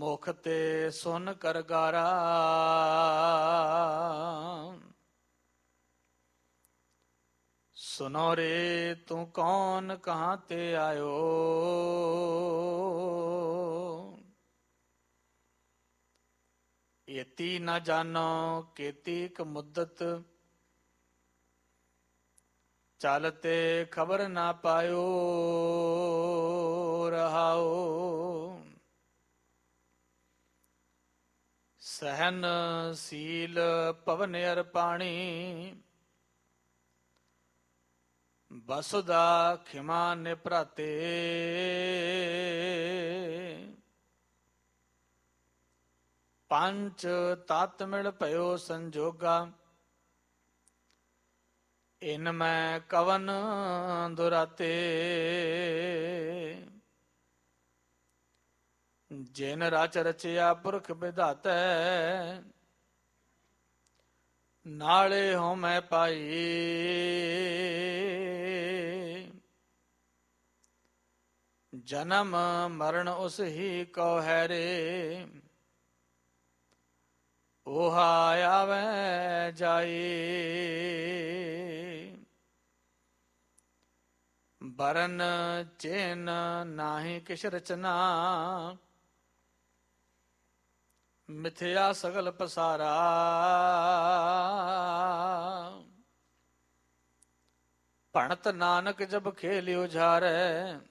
ਮੁਖ ਤੇ ਸੁਨ ਕਰਗਾਰਾ। ਸੁਨੋ ਰੇ ਤੂੰ ਕੌਣ ਕਹਾਂ ਤੇ ਆਇਓ। ਏਤੀ ਨਾ ਜਾਨੋ ਕੀਤੀ ਕ ਮੁੱਦਤ। ਚੱਲ ਤੇ ਖਬਰ ਨਾ ਪਾਇਓ ਰਹਾਓ। ਸਹਿਨ ਸੀਲ ਪਵਨ ਅਰ ਪਾਣੀ। ਬਸੁਦਾ ਖਿਮਾ ਨਿਭਰਾਤੇ। ਪੰਚ ਤਤ ਮਿਲ ਭਇਓ ਸੰਜੋਗਾ। ਇਨ ਮੈਂ ਕਵਨ ਦੁਰਾਤੇ। ਜਿਨ ਰਚ ਰਚਿਆ ਪੁਰਖ ਵਿਧਾਤੈ। ਨਾਲੇ ਹੋ ਮੈਂ ਪਾਈ। ਜਨਮ ਮਰਨ ਉਸ ਹੀ ਕੋ ਹੈ ਰੇ। ਓਹਾ ਆਵੈ ਜਾਈ। ਬਰਨ ਚਿਨ ਨਾਹੀ ਕਿਛ ਰਚਨਾ। ਮਿਥਿਆ ਸਗਲ ਪਸਾਰਾ। ਭਣਤ ਨਾਨਕ ਜਬ ਖੇਲਿ ਉਝਾਰੈ।